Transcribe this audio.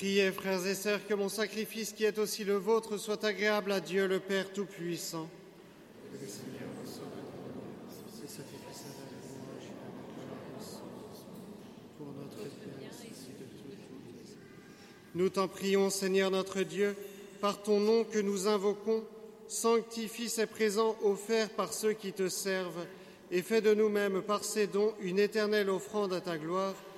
Priez, frères et sœurs, que mon sacrifice, qui est aussi le vôtre, soit agréable à Dieu le Père Tout-Puissant. Que le Seigneur reçoive ces sacrifices à la louange et à la gloire pour notre Père ainsi de toutes. Nous t'en prions, Seigneur notre Dieu, par ton nom que nous invoquons, sanctifie ces présents offerts par ceux qui te servent et fais de nous-mêmes, par ces dons, une éternelle offrande à ta gloire,